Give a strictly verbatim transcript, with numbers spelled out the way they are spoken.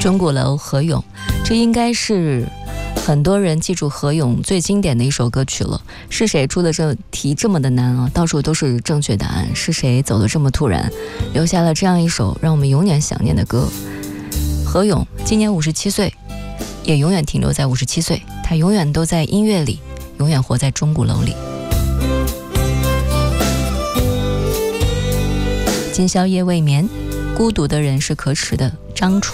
钟鼓楼何勇，这应该是很多人记住何勇最经典的一首歌曲了。是谁出的这题这么的难啊？到处都是正确答案。是谁走得这么突然，留下了这样一首让我们永远想念的歌？何勇今年五十七岁，也永远停留在五十七岁，他永远都在音乐里，永远活在钟鼓楼里。今宵夜未眠，孤独的人是可耻的。张楚。